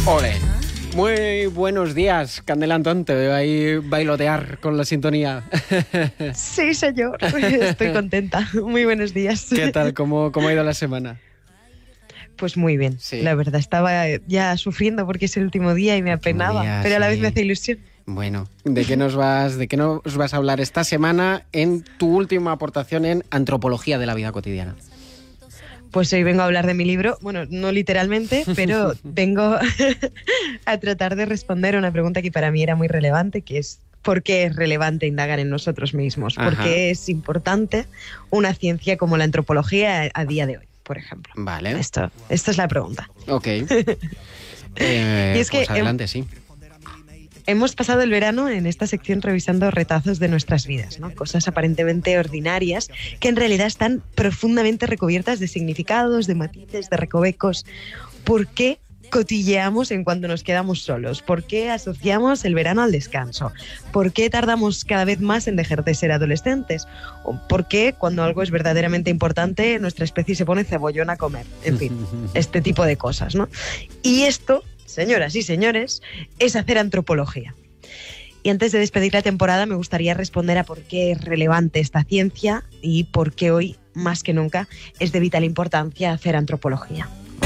Ole. Muy buenos días, Candela Antón, te veo ahí bailotear con la sintonía. Sí, señor, estoy contenta. Muy buenos días. ¿Qué tal? ¿Cómo ha ido la semana? Pues muy bien, Sí. La verdad, estaba ya sufriendo porque es el último día y me apenaba, pero a la vez me hace ilusión. Bueno, ¿de qué nos vas a hablar esta semana en tu última aportación en Antropología de la Vida Cotidiana? Pues hoy vengo a hablar de mi libro, bueno, no literalmente, pero vengo a tratar de responder a una pregunta que para mí era muy relevante, que es ¿por qué es relevante indagar en nosotros mismos? ¿Por qué es importante una ciencia como la antropología a día de hoy, por ejemplo? Vale. Esta es la pregunta. Ok. Y es que pues adelante, sí. Hemos pasado el verano en esta sección revisando retazos de nuestras vidas, ¿no? Cosas aparentemente ordinarias que en realidad están profundamente recubiertas de significados, de matices, de recovecos. ¿Por qué cotilleamos en cuando nos quedamos solos? ¿Por qué asociamos el verano al descanso? ¿Por qué tardamos cada vez más en dejar de ser adolescentes? ¿Por qué cuando algo es verdaderamente importante nuestra especie se pone cebollón a comer? En fin, este tipo de cosas, ¿no? Y esto, señoras y señores, es hacer antropología. Y antes de despedir la temporada me gustaría responder a por qué es relevante esta ciencia y por qué hoy, más que nunca, es de vital importancia hacer antropología.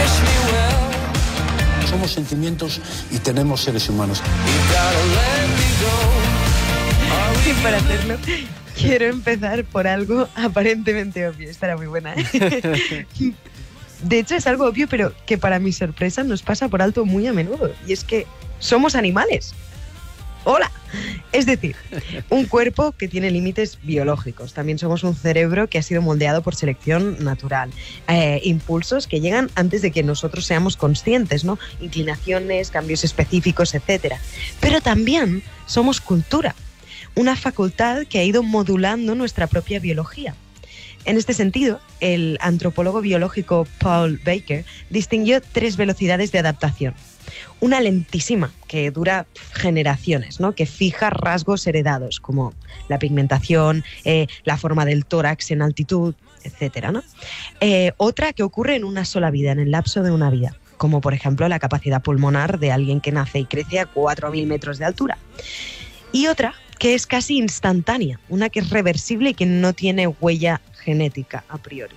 Somos sentimientos y tenemos seres humanos. Y para hacerlo, quiero empezar por algo aparentemente obvio. Esta era muy buena, ¿eh? De hecho, es algo obvio, pero que para mi sorpresa nos pasa por alto muy a menudo. Y es que somos animales. ¡Hola! Es decir, un cuerpo que tiene límites biológicos. También somos un cerebro que ha sido moldeado por selección natural. Impulsos que llegan antes de que nosotros seamos conscientes, ¿no? Inclinaciones, cambios específicos, etc. Pero también somos cultura. Una facultad que ha ido modulando nuestra propia biología. En este sentido, el antropólogo biológico Paul Baker distinguió 3 velocidades de adaptación. Una lentísima, que dura generaciones, ¿no? Que fija rasgos heredados, como la pigmentación, la forma del tórax en altitud, etc., ¿no? Otra que ocurre en una sola vida, en el lapso de una vida, como por ejemplo la capacidad pulmonar de alguien que nace y crece a 4.000 metros de altura. Y otra que es casi instantánea, una que es reversible y que no tiene huella genética a priori.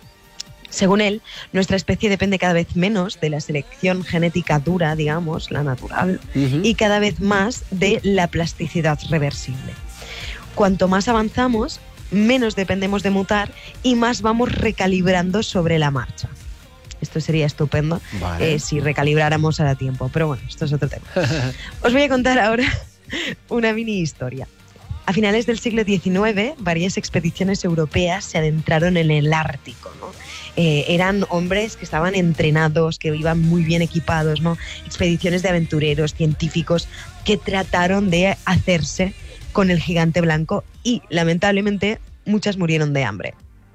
Según él, nuestra especie depende cada vez menos de la selección genética dura, digamos, la natural, y cada vez más de la plasticidad reversible. Cuanto más avanzamos, menos dependemos de mutar y más vamos recalibrando sobre la marcha. Esto sería estupendo, vale, si recalibráramos a tiempo, pero bueno, esto es otro tema. Os voy a contar ahora una mini historia. A finales del siglo XIX, varias expediciones europeas se adentraron en el Ártico, ¿no? Eran hombres que estaban entrenados, que iban muy bien equipados, ¿no? Expediciones de aventureros, científicos, que trataron de hacerse con el gigante blanco y, lamentablemente, muchas murieron de hambre.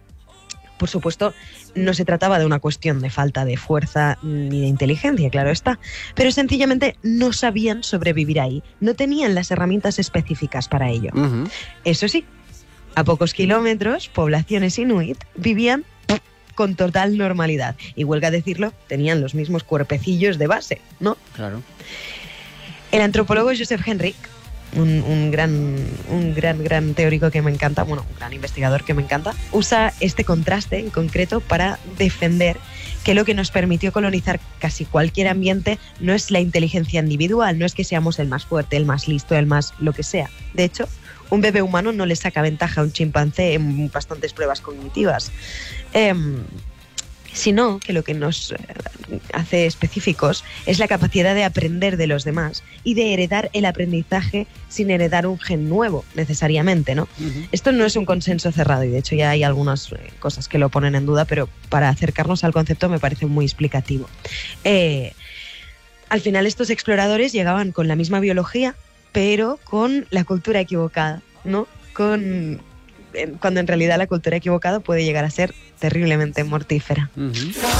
Por supuesto, no se trataba de una cuestión de falta de fuerza ni de inteligencia, claro está, pero sencillamente no sabían sobrevivir ahí, no tenían las herramientas específicas para ello. Eso sí, a pocos kilómetros, poblaciones inuit vivían con total normalidad. Y huelga decirlo, tenían los mismos cuerpecillos de base, ¿no? Claro. El antropólogo Joseph Henrich, un gran teórico que me encanta, bueno, un gran investigador que me encanta, usa este contraste en concreto para defender que lo que nos permitió colonizar casi cualquier ambiente no es la inteligencia individual, no es que seamos el más fuerte, el más listo, el más lo que sea. De hecho, un bebé humano no le saca ventaja a un chimpancé en bastantes pruebas cognitivas, sino que lo que nos hace específicos es la capacidad de aprender de los demás y de heredar el aprendizaje sin heredar un gen nuevo necesariamente, ¿no? Esto no es un consenso cerrado y de hecho ya hay algunas cosas que lo ponen en duda, pero para acercarnos al concepto me parece muy explicativo. Al final estos exploradores llegaban con la misma biología, pero con la cultura equivocada, ¿no? Cuando en realidad la cultura equivocada puede llegar a ser terriblemente mortífera.